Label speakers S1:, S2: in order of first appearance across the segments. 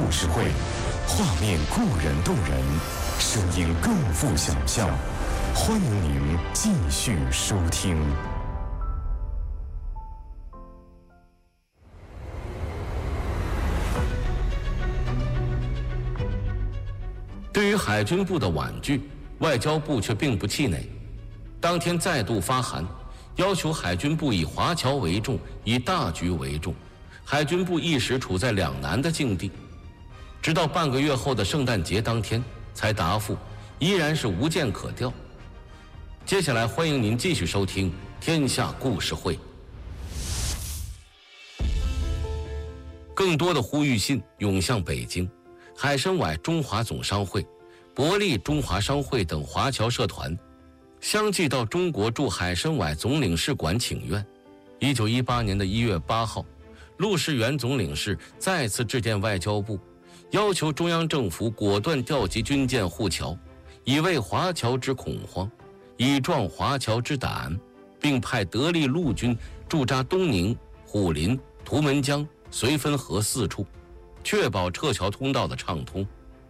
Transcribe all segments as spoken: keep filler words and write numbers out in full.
S1: 故事会，画面固然动人，声音更富想象。欢迎您继续收听。
S2: 对于海军部的婉拒，外交部却并不气馁，当天再度发函，要求海军部以华侨为重，以大局为重。海军部一时处在两难的境地，直到半个月后的圣诞节当天才答复，依然是无舰可调。接下来欢迎您继续收听《天下故事会》。更多的呼吁信涌向北京，海参崴中华总商会、伯利中华商会等华侨社团相继到中国驻海参崴总领事馆请愿。一九一八年的一月八号，陆士元总领事再次致电外交部，要求中央政府果断调集军舰护侨，以慰华侨之恐慌，以壮华侨之胆，并派得力陆军驻扎东宁、虎林、图们江、绥芬河四处，确保撤侨通道的畅通。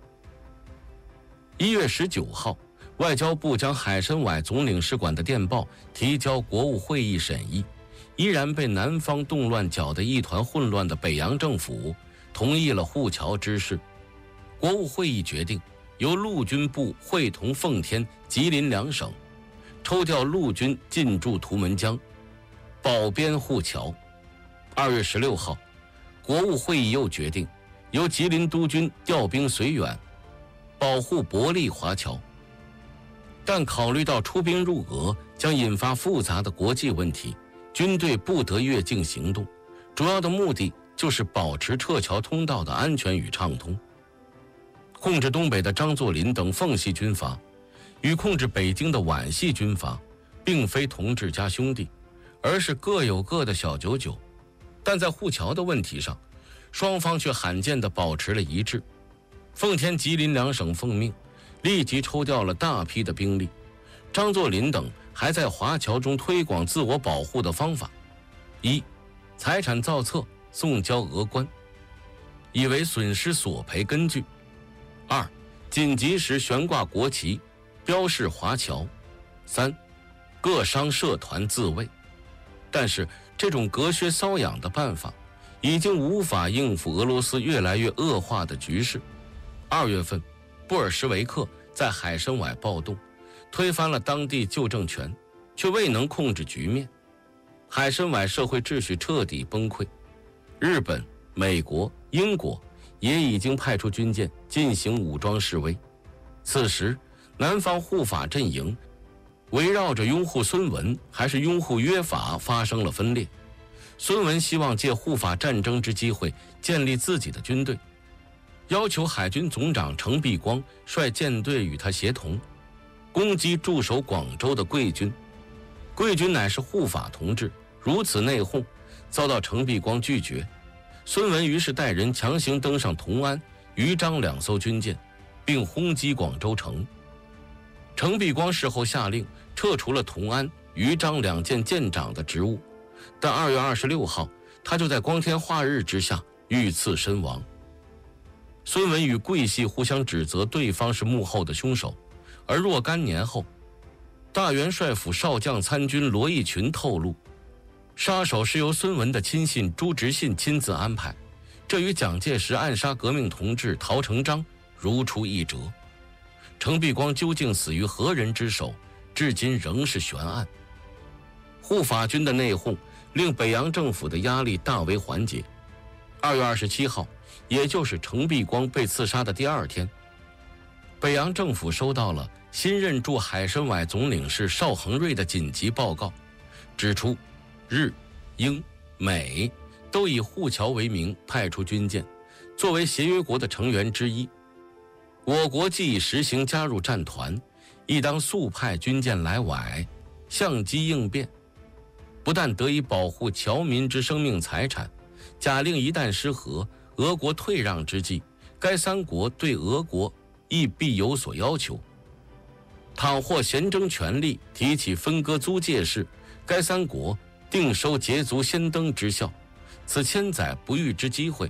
S2: 一月十九号，外交部将海参崴总领事馆的电报提交国务会议审议，依然被南方动乱搅得一团混乱的北洋政府同意了护侨之事。国务会议决定由陆军部会同奉天、吉林两省，抽调陆军进驻图们江，保边护侨。二月十六号，国务会议又决定由吉林督军调兵绥远，保护伯利华侨。但考虑到出兵入俄将引发复杂的国际问题，军队不得越境行动，主要的目的就是保持撤侨通道的安全与畅通。控制东北的张作霖等奉系军阀与控制北京的皖系军阀并非同志家兄弟，而是各有各的小九九，但在护侨的问题上，双方却罕见地保持了一致。奉天、吉林两省奉命立即抽调了大批的兵力，张作霖等还在华侨中推广自我保护的方法：一、财产造册送交俄官，以为损失索赔根据；二、紧急时悬挂国旗，标示华侨；三、各商社团自卫。但是这种隔靴搔痒的办法已经无法应付俄罗斯越来越恶化的局势。二月份，布尔什维克在海参崴暴动，推翻了当地旧政权，却未能控制局面，海参崴社会秩序彻底崩溃。日本、美国、英国也已经派出军舰进行武装示威。此时，南方护法阵营围绕着拥护孙文还是拥护约法发生了分裂。孙文希望借护法战争之机会建立自己的军队，要求海军总长程璧光率舰队与他协同，攻击驻守广州的桂军。桂军乃是护法同志，如此内讧，遭到程璧光拒绝。孙文于是带人强行登上同安、豫章两艘军舰，并轰击广州城。程璧光事后下令撤除了同安、豫章两舰舰长的职务，但二月二十六号，他就在光天化日之下遇刺身亡。孙文与桂系互相指责对方是幕后的凶手，而若干年后，大元帅府少将参军罗义群透露，杀手是由孙文的亲信朱执信亲自安排，这与蒋介石暗杀革命同志陶成章如出一辙。程璧光究竟死于何人之手，至今仍是悬案。护法军的内讧令北洋政府的压力大为缓解。二月二十七号，也就是程璧光被刺杀的第二天，北洋政府收到了新任驻海参崴总领事邵恒瑞的紧急报告，指出日、英、美都以护侨为名派出军舰，作为协约国的成员之一，我国既已实行加入战团，亦当速派军舰来崴，相机应变，不但得以保护侨民之生命财产，假令一旦失和，俄国退让之际，该三国对俄国亦必有所要求。倘或咸争权力，提起分割租界事，该三国定收捷足先登之效。此千载不遇之机会，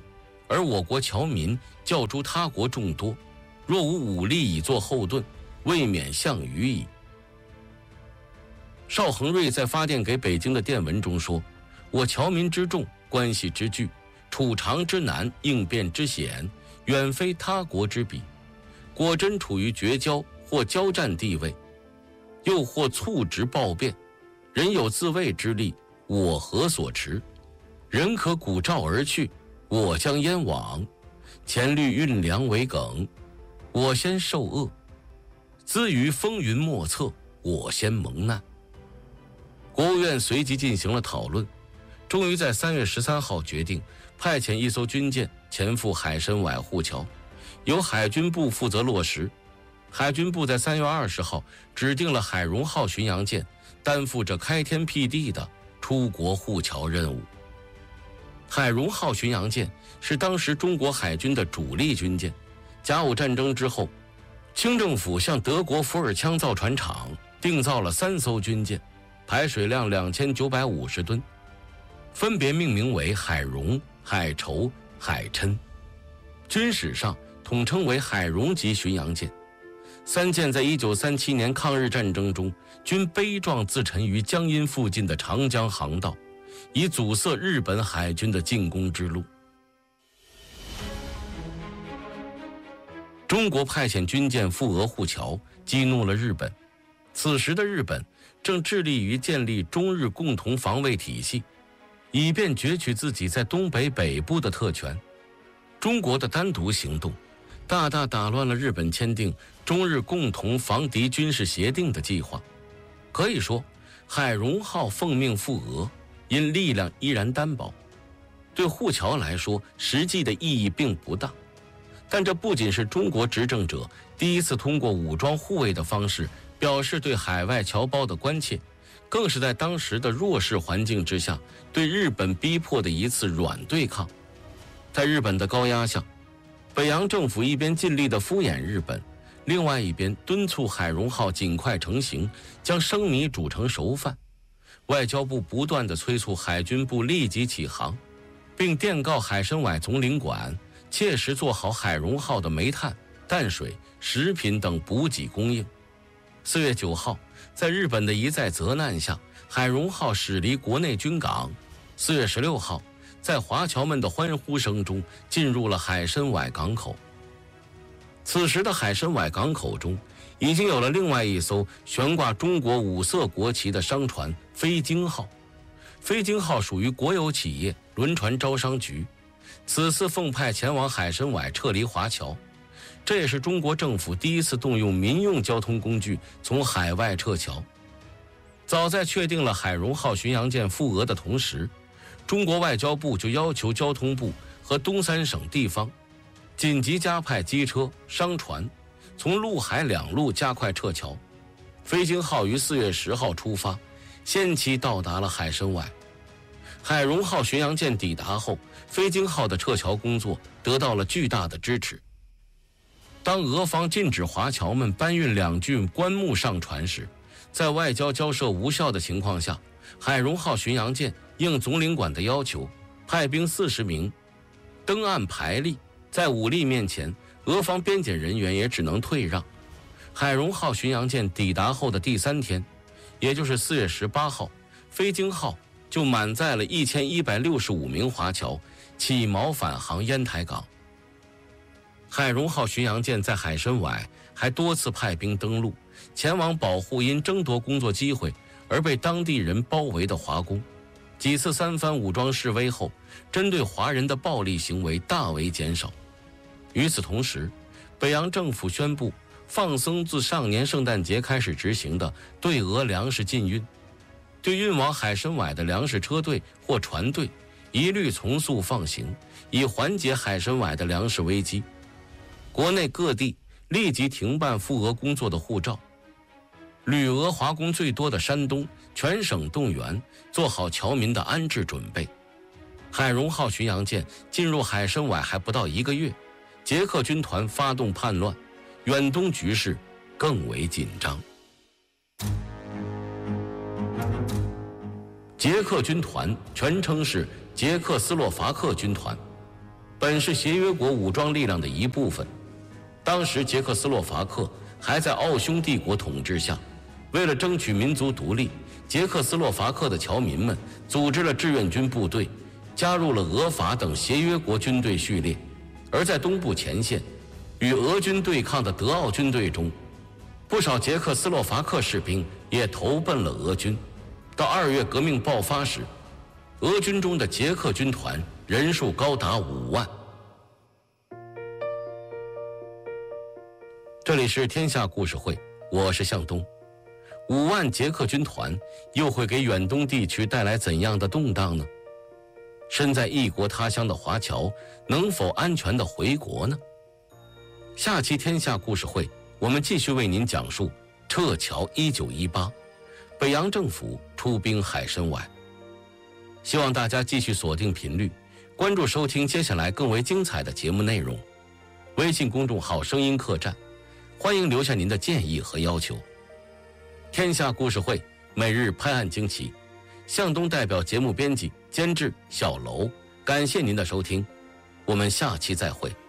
S2: 而我国侨民较诸他国众多，若无武力以作后盾，未免项羽矣。邵恒瑞在发电给北京的电文中说：“我侨民之众，关系之巨，处长之难，应变之险，远非他国之比。果真处于绝交或交战地位，又或猝直暴变，人有自卫之力，我何所持？人可鼓噪而去，我将焉往？前虑运粮为梗，我先受恶；资于风云莫测，我先蒙难。”国务院随即进行了讨论，终于在三月十三号决定派遣一艘军舰前赴海参崴护侨，由海军部负责落实。海军部在三月二十号指定了海荣号巡洋舰，担负着开天辟地的出国护侨任务。海荣号巡洋舰是当时中国海军的主力军舰。甲午战争之后，清政府向德国伏尔羌造船厂订造了三艘军舰，排水量两千九百五十吨，分别命名为海荣、海筹、海琛，军史上统称为海荣级巡洋舰。三舰在一九三七年抗日战争中均悲壮自沉于江阴附近的长江航道，以阻塞日本海军的进攻之路。中国派遣军舰赴俄护侨，激怒了日本。此时的日本正致力于建立中日共同防卫体系，以便攫取自己在东北北部的特权。中国的单独行动大大打乱了日本签订中日共同防敌军事协定的计划。可以说，海荣号奉命赴俄，因力量依然单薄，对护侨来说实际的意义并不大。但这不仅是中国执政者第一次通过武装护卫的方式表示对海外侨胞的关切，更是在当时的弱势环境之下对日本逼迫的一次软对抗。在日本的高压下，北洋政府一边尽力地敷衍日本，另外一边敦促海荣号尽快成型，将生米煮成熟饭。外交部不断地催促海军部立即起航，并电告海参崴总领馆切实做好海荣号的煤炭、淡水、食品等补给供应。四月九号，在日本的一再责难下，海荣号驶离国内军港。四月十六号，在华侨们的欢呼声中进入了海参崴港口。此时的海参崴港口中已经有了另外一艘悬挂中国五色国旗的商船飞鲸号。飞鲸号属于国有企业轮船招商局，此次奉派前往海参崴撤离华侨，这也是中国政府第一次动用民用交通工具从海外撤侨。早在确定了海荣号巡洋舰赴俄的同时，中国外交部就要求交通部和东三省地方紧急加派机车、商船，从陆海两路加快撤侨。飞鲸号于四月十号出发，先期到达了海参崴。海荣号巡洋舰抵达后，飞鲸号的撤侨工作得到了巨大的支持。当俄方禁止华侨们搬运两具棺木上船时，在外交交涉无效的情况下，海荣号巡洋舰应总领馆的要求，派兵四十名登岸排立。在武力面前，俄方边检人员也只能退让。海荣号巡洋舰抵达后的第三天，也就是四月十八号，飞鲸号就满载了一千一百六十五名华侨，起锚返航烟台港。海荣号巡洋舰在海参崴还多次派兵登陆，前往保护因争夺工作机会而被当地人包围的华工。几次三番武装示威后，针对华人的暴力行为大为减少。与此同时，北洋政府宣布放松自上年圣诞节开始执行的对俄粮食禁运，对运往海参崴的粮食车队或船队一律从速放行，以缓解海参崴的粮食危机。国内各地立即停办赴俄工作的护照。旅俄华工最多的山东，全省动员做好侨民的安置准备。海荣号巡洋舰进入海参崴还不到一个月，捷克军团发动叛乱，远东局势更为紧张。捷克军团全称是捷克斯洛伐克军团， 本是协约国武装力量的一部分。当时捷克斯洛伐克还在奥匈帝国统治下，为了争取民族独立，捷克斯洛伐克的侨民们组织了志愿军部队，加入了俄法等协约国军队序列。而在东部前线，与俄军对抗的德奥军队中，不少捷克斯洛伐克士兵也投奔了俄军。到二月革命爆发时，俄军中的捷克军团人数高达五万。这里是天下故事会，我是向东。五万捷克军团又会给远东地区带来怎样的动荡呢？身在异国他乡的华侨能否安全地回国呢？下期天下故事会，我们继续为您讲述撤侨一九一八，北洋政府出兵海参崴。希望大家继续锁定频率，关注收听接下来更为精彩的节目内容。微信公众号声音客栈，欢迎留下您的建议和要求。天下故事会每日拍案惊奇，向东代表节目编辑监制小楼，感谢您的收听，我们下期再会。